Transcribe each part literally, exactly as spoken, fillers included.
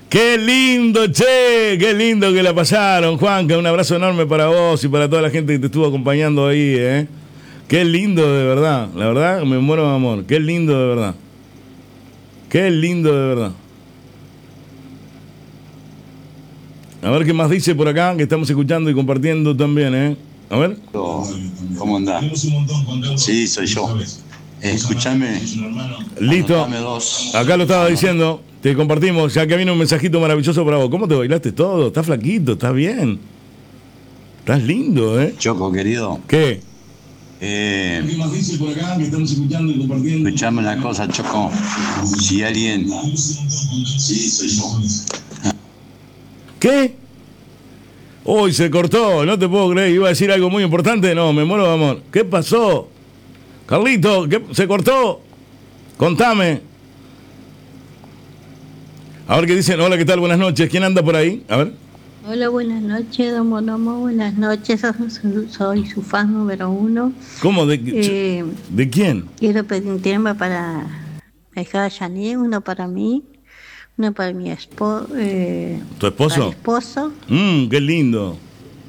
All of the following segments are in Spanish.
Qué lindo, che, qué lindo que la pasaron, Juanca. Un abrazo enorme para vos y para toda la gente que te estuvo acompañando ahí, ¿eh? Qué lindo, de verdad. La verdad, me muero de amor. Qué lindo, de verdad. Qué lindo, de verdad. A ver qué más dice por acá, que estamos escuchando y compartiendo también, ¿eh? A ver. ¿Cómo andás? Sí, soy yo. Eh, escuchame. Listo. Acá lo estaba diciendo. Te compartimos, ya que viene un mensajito maravilloso para vos. ¿Cómo te bailaste todo? ¿Estás flaquito? ¿Estás bien? Estás lindo, ¿eh? Choco, querido. ¿Qué? Eh, escuchame una cosa, Choco. Si alguien... Sí, soy yo. ¿Qué? Uy, se cortó, no te puedo creer. Iba a decir algo muy importante. No, me muero de amor. ¿Qué pasó? Carlito, ¿qué? ¿Se cortó? Contame. A ver qué dicen. Hola, ¿qué tal? Buenas noches. ¿Quién anda por ahí? A ver. Hola, buenas noches, don Bonomo. Buenas noches. Soy su fan número uno. ¿Cómo? ¿De, eh, ¿de quién? Quiero pedir un tema para mi hija Janine, uno para mí, uno para mi esposo. Eh, ¿Tu esposo? Para mi esposo. Mmm, qué lindo.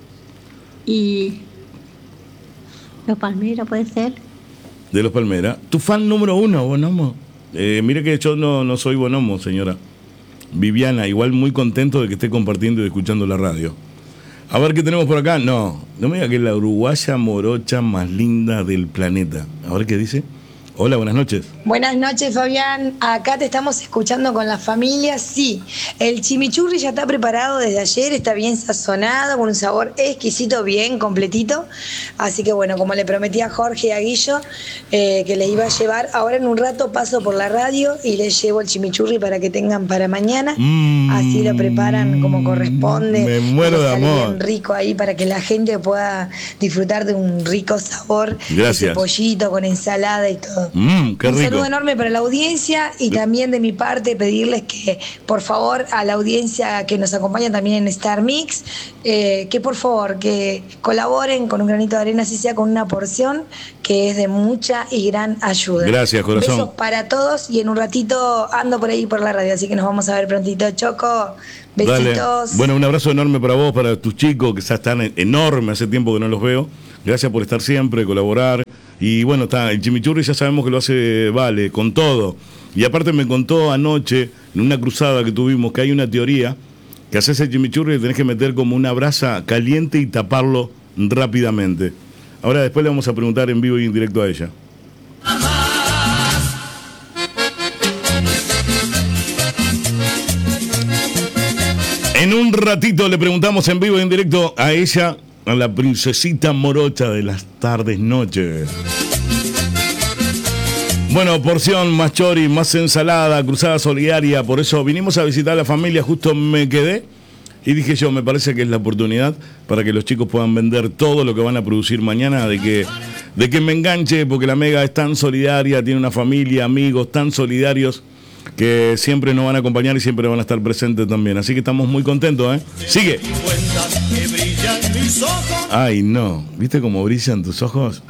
Y los Palmera, ¿puede ser? De los Palmera. ¿Tu fan número uno, Bonomo? Eh, mire que yo no, no soy Bonomo, señora. Viviana, igual muy contento de que esté compartiendo y escuchando la radio. A ver qué tenemos por acá. No, no me diga que es la uruguaya morocha más linda del planeta. A ver qué dice. Hola, buenas noches. Buenas noches, Fabián. Acá te estamos escuchando con la familia. Sí, el chimichurri ya está preparado desde ayer, está bien sazonado, con un sabor exquisito, bien completito. Así que bueno, como le prometí a Jorge y a Guillo eh, que les iba a llevar, ahora en un rato paso por la radio y les llevo el chimichurri para que tengan para mañana. Mm, Así lo preparan como corresponde. Me muero de amor. Bien rico ahí para que la gente pueda disfrutar de un rico sabor. Gracias. Ese pollito con ensalada y todo. Mm, qué un rico. saludo enorme para la audiencia y también de mi parte pedirles que por favor a la audiencia que nos acompaña también en Star Mix, eh, que por favor que colaboren con un granito de arena, así sea con una porción, que es de mucha y gran ayuda. Gracias, corazón. Besos para todos y en un ratito ando por ahí por la radio, así que nos vamos a ver prontito. Choco, besitos. Dale. Bueno, un abrazo enorme para vos, para tus chicos que ya están enormes, hace tiempo que no los veo. Gracias por estar siempre, colaborar. Y bueno, está, el chimichurri ya sabemos que lo hace Vale, con todo. Y aparte me contó anoche, en una cruzada que tuvimos, que hay una teoría que haces el chimichurri y tenés que meter como una brasa caliente y taparlo rápidamente. Ahora después le vamos a preguntar en vivo y en directo a ella. En un ratito le preguntamos en vivo y en directo a ella, a la princesita morocha de las tardes noches. Bueno, porción más chori, más ensalada, cruzada solidaria. Por eso vinimos a visitar a la familia, justo me quedé y dije yo, me parece que es la oportunidad para que los chicos puedan vender todo lo que van a producir mañana, de que, de que me enganche, porque la Mega es tan solidaria, tiene una familia, amigos tan solidarios que siempre nos van a acompañar y siempre van a estar presentes también. Así que estamos muy contentos, ¿eh? Sigue. Ay, no. ¿Viste cómo brillan tus ojos?